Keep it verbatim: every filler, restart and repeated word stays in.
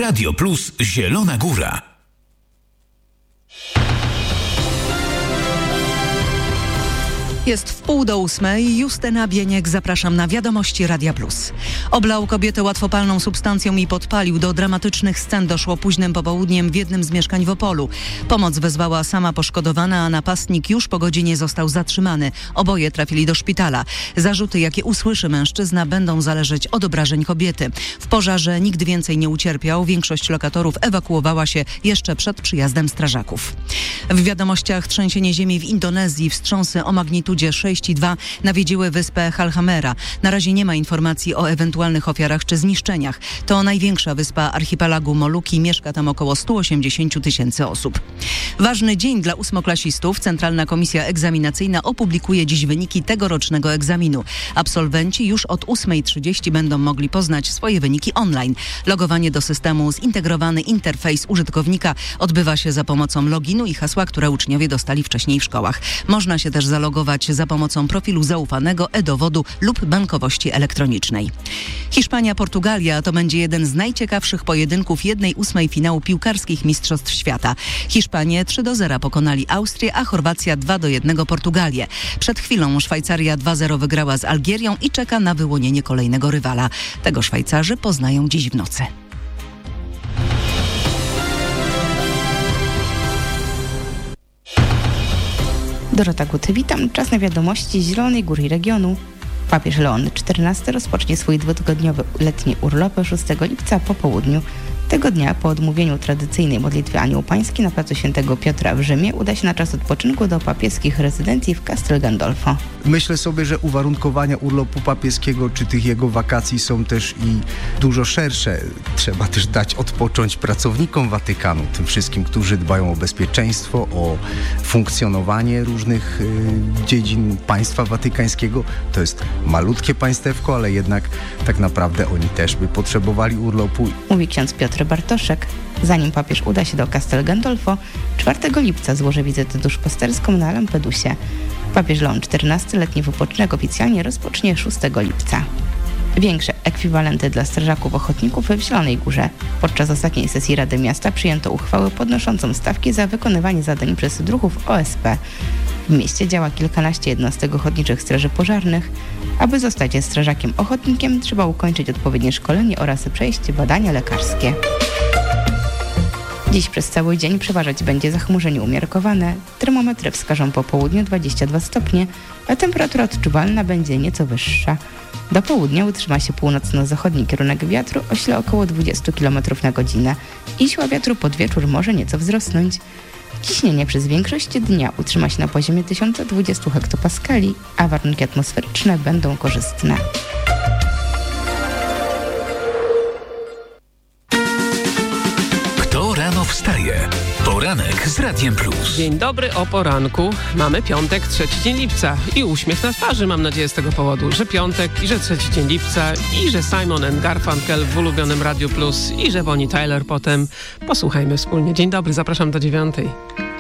Radio Plus Zielona Góra. Jest w pół do ósmej. Justyna Bieniek, zapraszam na Wiadomości Radia Plus. Oblał kobietę łatwopalną substancją i podpalił. Do dramatycznych scen doszło późnym popołudniem w jednym z mieszkań w Opolu. Pomoc wezwała sama poszkodowana, a napastnik już po godzinie został zatrzymany. Oboje trafili do szpitala. Zarzuty, jakie usłyszy mężczyzna, będą zależeć od obrażeń kobiety. W pożarze nikt więcej nie ucierpiał. Większość lokatorów ewakuowała się jeszcze przed przyjazdem strażaków. W wiadomościach trzęsienie ziemi w Indonezji. Wstrząsy o magnitudzie sześć i dwa nawiedziły wyspę Halhamera. Na razie nie ma informacji o ewentualnych ofiarach czy zniszczeniach. To największa wyspa archipelagu Moluki. Mieszka tam około sto osiemdziesiąt tysięcy osób. Ważny dzień dla ósmoklasistów. Centralna Komisja Egzaminacyjna opublikuje dziś wyniki tegorocznego egzaminu. Absolwenci już od ósmej trzydzieści będą mogli poznać swoje wyniki online. Logowanie do systemu, zintegrowany interfejs użytkownika odbywa się za pomocą loginu i hasła, które uczniowie dostali wcześniej w szkołach. Można się też zalogować za pomocą profilu zaufanego, e-dowodu lub bankowości elektronicznej. Hiszpania-Portugalia to będzie jeden z najciekawszych pojedynków jednej ósmej finału piłkarskich Mistrzostw Świata. Hiszpanie trzy do zera pokonali Austrię, a Chorwacja dwa do jednego Portugalię. Przed chwilą Szwajcaria dwa zero wygrała z Algierią i czeka na wyłonienie kolejnego rywala. Tego Szwajcarzy poznają dziś w nocy. Dorota Gut, witam. Czas na wiadomości z Zielonej Góry i regionu. Papież Leon czternasty rozpocznie swój dwutygodniowy letni urlop szóstego lipca po południu. Tego dnia, po odmówieniu tradycyjnej modlitwy Anioł Pański na placu Świętego Piotra w Rzymie, uda się na czas odpoczynku do papieskich rezydencji w Castel Gandolfo. Myślę sobie, że uwarunkowania urlopu papieskiego czy tych jego wakacji są też i dużo szersze. Trzeba też dać odpocząć pracownikom Watykanu, tym wszystkim, którzy dbają o bezpieczeństwo, o funkcjonowanie różnych y, dziedzin państwa watykańskiego. To jest malutkie państewko, ale jednak tak naprawdę oni też by potrzebowali urlopu. Mówi ksiądz Piotr Bartoszek. Zanim papież uda się do Castel Gandolfo, czwartego lipca złoży wizytę duszpasterską na Lampedusie. Papież Leon czternasty letni wypoczynek oficjalnie rozpocznie szóstego lipca. Większe ekwiwalenty dla strażaków ochotników w Zielonej Górze. Podczas ostatniej sesji Rady Miasta przyjęto uchwałę podnoszącą stawki za wykonywanie zadań przez druhów O S P. W mieście działa kilkanaście jednostek ochotniczych straży pożarnych. Aby zostać strażakiem ochotnikiem, trzeba ukończyć odpowiednie szkolenie oraz przejść badania lekarskie. Dziś przez cały dzień przeważać będzie zachmurzenie umiarkowane. Termometry wskażą po południu dwadzieścia dwa stopnie, a temperatura odczuwalna będzie nieco wyższa. Do południa utrzyma się północno-zachodni kierunek wiatru o sile około dwadzieścia kilometrów na godzinę i siła wiatru pod wieczór może nieco wzrosnąć. Ciśnienie przez większość dnia utrzyma się na poziomie tysiąc dwadzieścia hektopaskali, a warunki atmosferyczne będą korzystne. Kto rano wstaje? Poranek z Radiem Plus. Dzień dobry o poranku. Mamy piątek, trzeci dzień lipca i uśmiech na twarzy, mam nadzieję, z tego powodu, że piątek i że trzeci dzień lipca i że Simon and Garfunkel w ulubionym Radiu Plus i że Bonnie Tyler potem. Posłuchajmy wspólnie. Dzień dobry, zapraszam do dziewiątej.